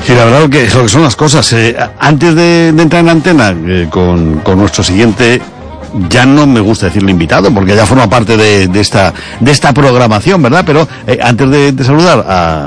Sí, la verdad que lo que son las cosas. Antes de entrar en antena con nuestro siguiente, ya no me gusta decirle invitado, porque ya forma parte de esta programación, ¿verdad? Pero antes de saludar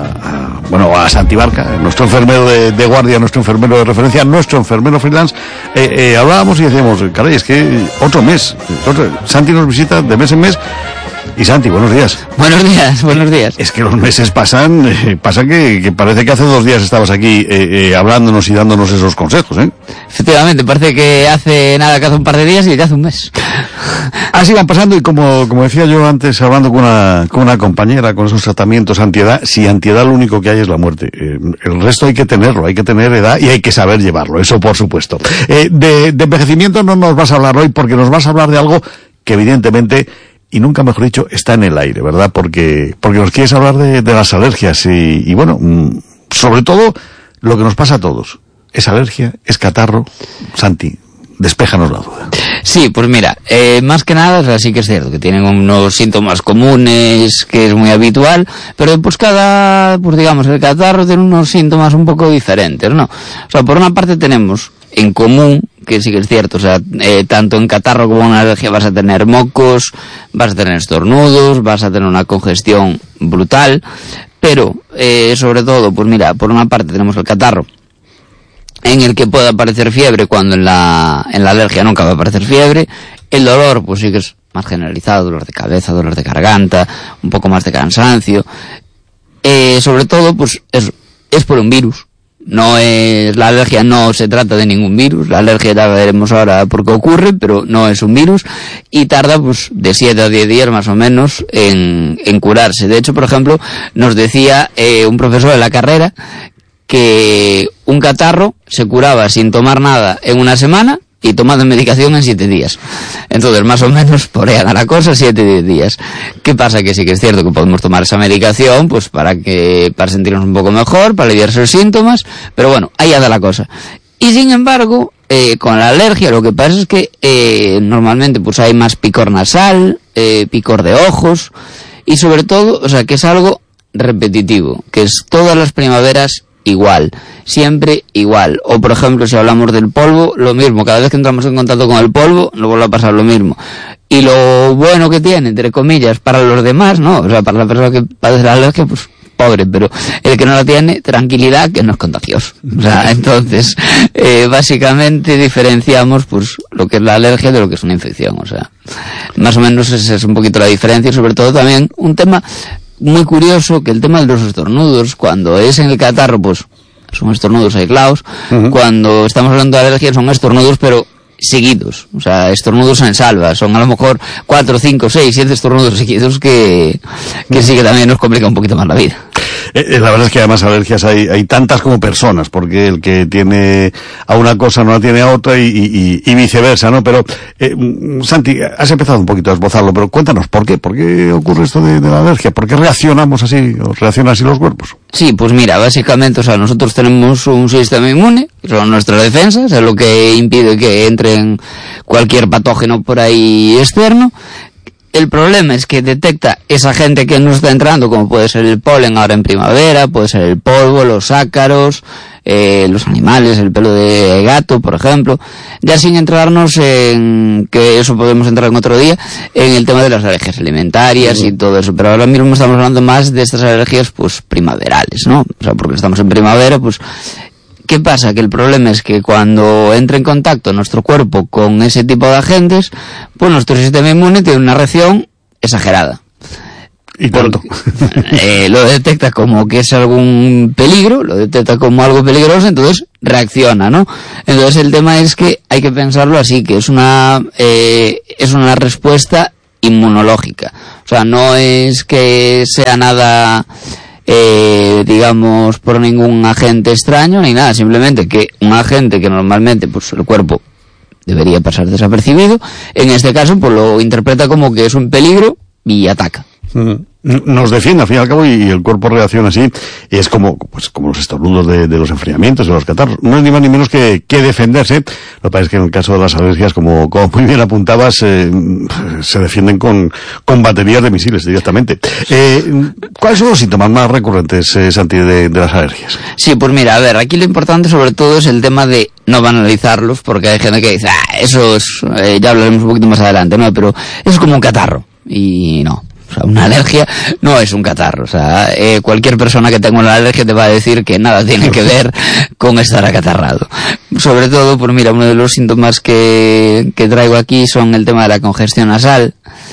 a Santi Barca, nuestro enfermero de guardia, nuestro enfermero de referencia, nuestro enfermero freelance, hablábamos y decíamos, caray, es que otro mes, Santi nos visita de mes en mes. Y Santi, buenos días. Buenos días. Es que los meses pasan que parece que hace 2 días estabas aquí hablándonos y dándonos esos consejos, ¿eh? Efectivamente, parece que hace un par de días y ya hace un mes. Así van pasando y como decía yo antes, hablando con una compañera, con esos tratamientos antiedad, si antiedad lo único que hay es la muerte. El resto hay que tenerlo, hay que tener edad y hay que saber llevarlo, eso por supuesto. De envejecimiento no nos vas a hablar hoy porque nos vas a hablar de algo que evidentemente, y nunca mejor dicho, está en el aire, ¿verdad? Porque nos quieres hablar de las alergias y bueno, sobre todo lo que nos pasa a todos. ¿Es alergia? ¿Es catarro? Santi, despéjanos la duda. Sí, pues mira, más que nada, o sea, sí que es cierto que tienen unos síntomas comunes, que es muy habitual, pero pues digamos, el catarro tiene unos síntomas un poco diferentes, ¿no? O sea, por una parte tenemos en común, que sí que es cierto, o sea, tanto en catarro como en una alergia vas a tener mocos, vas a tener estornudos, vas a tener una congestión brutal, pero sobre todo, pues mira, por una parte tenemos el catarro, en el que puede aparecer fiebre cuando en la alergia nunca va a aparecer fiebre. El dolor, pues sí que es más generalizado, dolor de cabeza, dolor de garganta, un poco más de cansancio. Sobre todo, pues es por un virus. La alergia no se trata de ningún virus, la alergia ya veremos ahora por qué ocurre, pero no es un virus y tarda pues de 7 a 10 días más o menos en curarse. De hecho, por ejemplo, nos decía un profesor de la carrera que un catarro se curaba sin tomar nada en una semana y tomando medicación en 7 días. Entonces, más o menos, por ahí anda la cosa, 7-10 días. ¿Qué pasa? Que sí que es cierto que podemos tomar esa medicación, pues para sentirnos un poco mejor, para aliviarse los síntomas, pero bueno, ahí anda la cosa. Y sin embargo, con la alergia lo que pasa es que normalmente pues hay más picor nasal, picor de ojos, y sobre todo, o sea, que es algo repetitivo, que es todas las primaveras igual, siempre igual. O por ejemplo, si hablamos del polvo, lo mismo, cada vez que entramos en contacto con el polvo nos vuelve a pasar lo mismo. Y lo bueno que tiene, entre comillas, para los demás, ¿no? O sea, para la persona que padece la alergia, pues pobre, pero el que no la tiene, tranquilidad, que no es contagioso. O sea, entonces, básicamente diferenciamos pues lo que es la alergia de lo que es una infección. O sea, más o menos esa es un poquito la diferencia y sobre todo también un tema muy curioso, que el tema de los estornudos, cuando es en el catarro, pues son estornudos aislados. Uh-huh. Cuando estamos hablando de alergia son estornudos, pero seguidos, o sea, estornudos en salva, son a lo mejor 4, 5, 6, 7 estornudos seguidos que sí que también nos complica un poquito más la vida. La verdad es que además alergias hay tantas como personas, porque el que tiene a una cosa no la tiene a otra y viceversa, ¿no? Pero, Santi, has empezado un poquito a esbozarlo, pero cuéntanos, ¿por qué ocurre esto de la alergia? ¿Por qué reaccionan así los cuerpos? Sí, pues mira, básicamente, o sea, nosotros tenemos un sistema inmune, que son nuestras defensas, es lo que impide que entren cualquier patógeno por ahí externo. El problema es que detecta esa gente que nos está entrando, como puede ser el polen ahora en primavera, puede ser el polvo, los ácaros, los animales, el pelo de gato, por ejemplo, ya sin entrarnos en, que eso podemos entrar en otro día, en el tema de las alergias alimentarias y todo eso, pero ahora mismo estamos hablando más de estas alergias pues primaverales, ¿no? O sea, porque estamos en primavera, pues ¿qué pasa? Que el problema es que cuando entra en contacto nuestro cuerpo con ese tipo de agentes, pues nuestro sistema inmune tiene una reacción exagerada. ¿Y tanto? Lo detecta como que es algún peligro, lo detecta como algo peligroso, entonces reacciona, ¿no? Entonces el tema es que hay que pensarlo así, que es una respuesta inmunológica. O sea, no es que sea nada digamos, por ningún agente extraño ni nada, simplemente que un agente que normalmente pues el cuerpo debería pasar desapercibido, en este caso pues lo interpreta como que es un peligro y ataca. nos defiende al fin y al cabo y el cuerpo reacciona así, y es como los estornudos de los enfriamientos, de los catarros. No es ni más ni menos que defenderse. Lo que pasa es que en el caso de las alergias, como muy bien apuntabas, se defienden con baterías de misiles directamente. ¿Cuáles son los síntomas más recurrentes, Santi, de las alergias? Sí, pues mira, a ver, aquí lo importante sobre todo es el tema de no banalizarlos, porque hay gente que dice, eso es, ya hablaremos un poquito más adelante, ¿no? Pero eso es como un catarro, y no. O sea, una alergia no es un catarro. O sea, cualquier persona que tenga una alergia te va a decir que nada tiene que ver con estar acatarrado. Sobre todo, pues mira, uno de los síntomas que traigo aquí son el tema de la congestión nasal,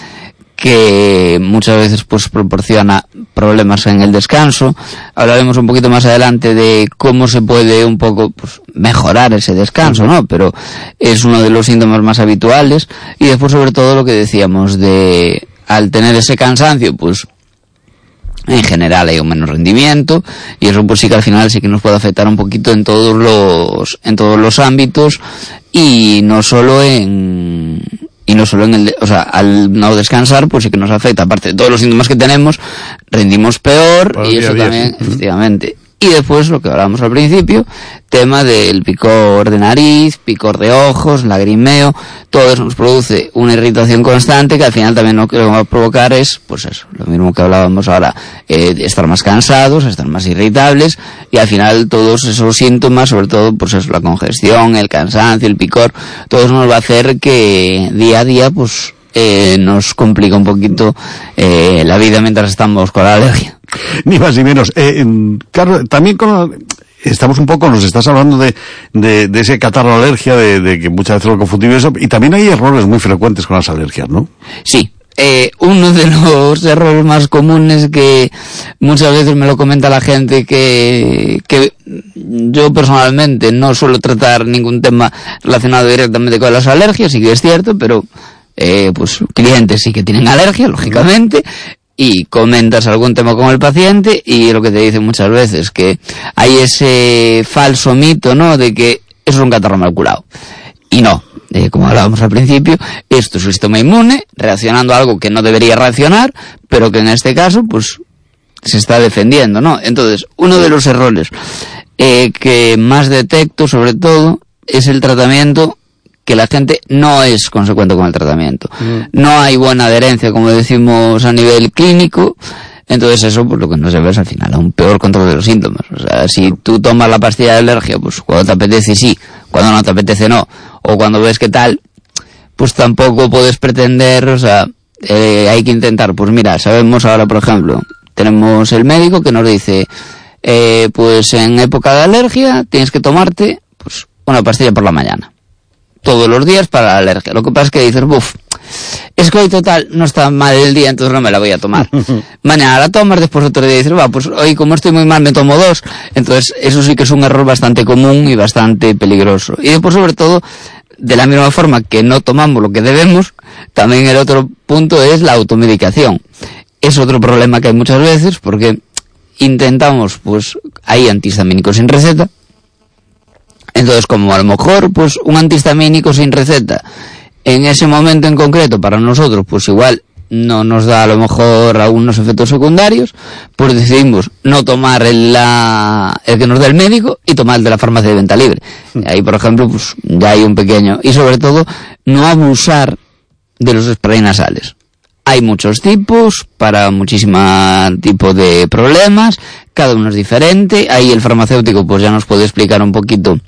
que muchas veces pues proporciona problemas en el descanso. Hablaremos un poquito más adelante de cómo se puede un poco pues mejorar ese descanso, ¿no? Pero es uno de los síntomas más habituales. Y después, sobre todo, lo que decíamos de al tener ese cansancio, pues en general hay un menos rendimiento, y eso pues sí que al final sí que nos puede afectar un poquito en todos los ámbitos, y no solo en o sea, al no descansar, pues sí que nos afecta, aparte de todos los síntomas que tenemos, rendimos peor, y eso también, efectivamente. Y después, lo que hablábamos al principio, tema del picor de nariz, picor de ojos, lagrimeo, todo eso nos produce una irritación constante, que al final también lo que va a provocar es, pues eso, lo mismo que hablábamos ahora, estar más cansados, estar más irritables, y al final todos esos síntomas, sobre todo, pues eso, la congestión, el cansancio, el picor, todo eso nos va a hacer que día a día, pues, nos complica un poquito la vida mientras estamos con la alergia. Ni más ni menos. Carlos, también nos estás hablando de ese catarro alergia, de que muchas veces lo confundimos eso, y también hay errores muy frecuentes con las alergias, ¿no? Sí. Uno de los errores más comunes que muchas veces me lo comenta la gente, que yo personalmente no suelo tratar ningún tema relacionado directamente con las alergias, sí que es cierto, pero pues clientes sí que tienen alergia, lógicamente, y comentas algún tema con el paciente, y lo que te dicen muchas veces, que hay ese falso mito, ¿no?, de que eso es un catarro mal curado. Y no, como hablábamos al principio, esto es un sistema inmune reaccionando a algo que no debería reaccionar, pero que en este caso, pues, se está defendiendo, ¿no? Entonces, uno de los errores que más detecto, sobre todo, es el tratamiento, que la gente no es consecuente con el tratamiento. No hay buena adherencia, como decimos, a nivel clínico. Entonces eso, pues lo que nos lleva es al final a un peor control de los síntomas. O sea, si tú tomas la pastilla de alergia, pues cuando te apetece sí, cuando no te apetece no, o cuando ves que tal, pues tampoco puedes pretender, o sea, hay que intentar, pues mira, sabemos ahora, por ejemplo, tenemos el médico que nos dice, pues en época de alergia tienes que tomarte, pues, una pastilla por la mañana, todos los días para la alergia. Lo que pasa es que dices, es que hoy total no está mal el día, entonces no me la voy a tomar. Mañana la tomas, después otro día dices, pues hoy como estoy muy mal me tomo 2. Entonces eso sí que es un error bastante común y bastante peligroso. Y después, sobre todo, de la misma forma que no tomamos lo que debemos, también el otro punto es la automedicación. Es otro problema que hay muchas veces, porque intentamos, pues hay antihistamínicos sin receta. Entonces, como a lo mejor, pues, un antihistamínico sin receta, en ese momento en concreto, para nosotros, pues igual no nos da a lo mejor algunos efectos secundarios, pues decidimos no tomar el que nos da el médico y tomar el de la farmacia de venta libre. Ahí, por ejemplo, pues ya hay un pequeño, y sobre todo, no abusar de los sprays nasales. Hay muchos tipos, para muchísimo tipo de problemas, cada uno es diferente. Ahí el farmacéutico pues ya nos puede explicar un poquito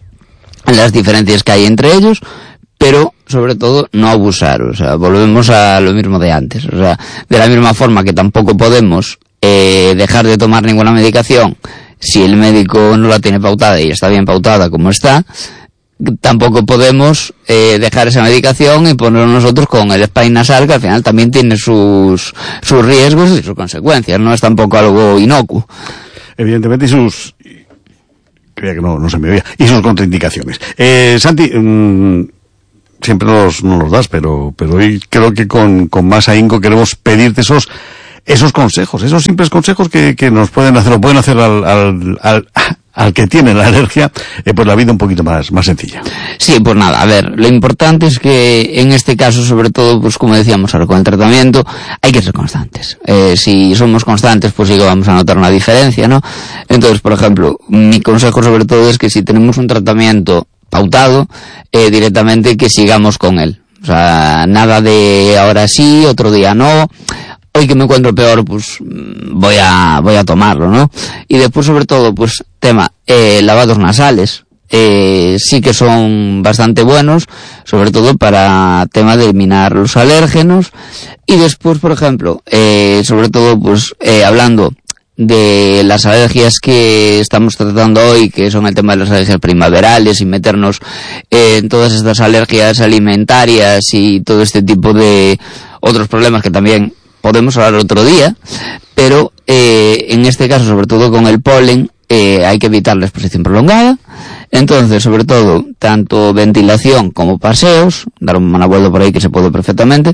las diferencias que hay entre ellos, pero sobre todo no abusar. O sea, volvemos a lo mismo de antes. O sea, de la misma forma que tampoco podemos dejar de tomar ninguna medicación si el médico no la tiene pautada y está bien pautada como está, tampoco podemos dejar esa medicación y ponernos nosotros con el spray nasal, que al final también tiene sus riesgos y sus consecuencias, no es tampoco algo inocuo. Evidentemente, creía que no se me veía, y sus contraindicaciones. Santi, siempre nos los das, pero hoy creo que con más ahínco queremos pedirte esos consejos, esos simples consejos que nos pueden hacer, o pueden hacer al que tiene la alergia, pues la vida un poquito más sencilla. Sí, pues nada, a ver, lo importante es que en este caso, sobre todo, pues como decíamos ahora con el tratamiento, hay que ser constantes. Si somos constantes, pues sí que vamos a notar una diferencia, ¿no? Entonces, por ejemplo, mi consejo sobre todo es que si tenemos un tratamiento pautado, directamente que sigamos con él. O sea, nada de ahora sí, otro día no. Hoy que me encuentro peor, pues voy a tomarlo, ¿no? Y después, sobre todo, pues tema lavados nasales. Sí que son bastante buenos, sobre todo para tema de eliminar los alérgenos. Y después, por ejemplo, sobre todo, pues hablando de las alergias que estamos tratando hoy, que son el tema de las alergias primaverales, y meternos en todas estas alergias alimentarias y todo este tipo de otros problemas que también podemos hablar otro día, pero en este caso, sobre todo con el polen, hay que evitar la exposición prolongada. Entonces, sobre todo, tanto ventilación como paseos, dar una vuelta por ahí que se puede perfectamente,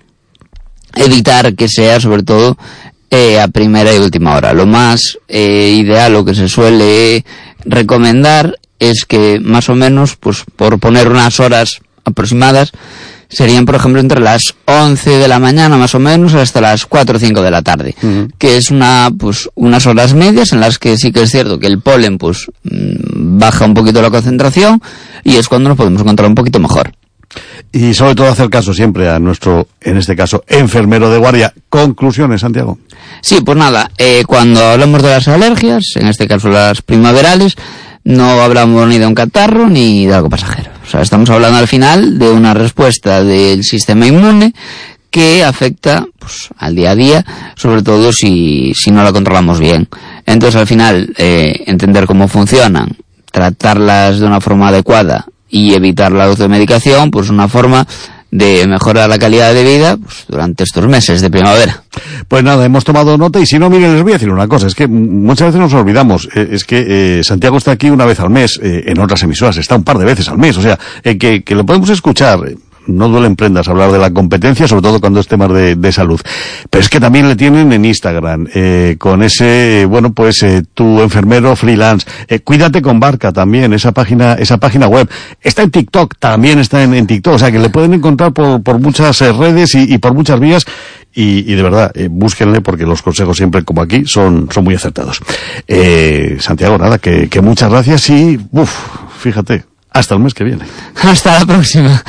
evitar que sea, sobre todo, a primera y última hora. Lo más ideal, lo que se suele recomendar, es que más o menos, pues por poner unas horas aproximadas, serían, por ejemplo, entre las 11 de la mañana más o menos hasta las 4 o 5 de la tarde, que es unas horas medias en las que sí que es cierto que el polen pues baja un poquito la concentración, y es cuando nos podemos encontrar un poquito mejor. Y sobre todo hacer caso siempre a nuestro, en este caso, enfermero de guardia. Conclusiones, Santiago. Sí, pues nada, cuando hablamos de las alergias, en este caso las primaverales, no hablamos ni de un catarro ni de algo pasajero. O sea, estamos hablando al final de una respuesta del sistema inmune que afecta pues al día a día, sobre todo si no la controlamos bien. Entonces, al final, entender cómo funcionan, tratarlas de una forma adecuada y evitar la automedicación, pues una forma de mejorar la calidad de vida pues durante estos meses de primavera. Pues nada, hemos tomado nota, y si no, miren, les voy a decir una cosa, es que muchas veces nos olvidamos, es que Santiago está aquí una vez al mes, en otras emisoras está un par de veces al mes, o sea, que lo podemos escuchar. No duelen prendas hablar de la competencia, sobre todo cuando es temas de salud. Pero es que también le tienen en Instagram, con ese, bueno, pues, tu enfermero freelance. Cuídate con Barca también, esa página web. Está en TikTok, también está en TikTok. O sea, que le pueden encontrar por muchas redes y por muchas vías. Y de verdad, búsquenle, porque los consejos siempre, como aquí, son muy acertados. Santiago, nada, que muchas gracias y, fíjate, hasta el mes que viene. Hasta la próxima.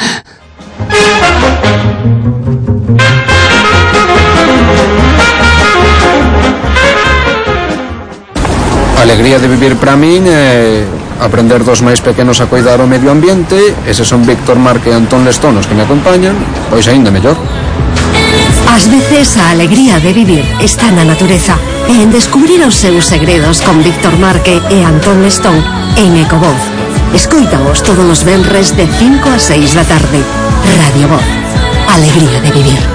A alegría de vivir para min é aprender dos máis pequenos a cuidar o medio ambiente. Eses son Víctor Marque e Antón Lestón os que me acompañan, pois aínda mellor. Ás veces a alegría de vivir está na natureza e en descubrir os seus segredos con Víctor Marque e Antón Lestón en Ecovoz. Escóitaos todos os venres de 5 a 6 da tarde. Radio Voz. Alegría de vivir.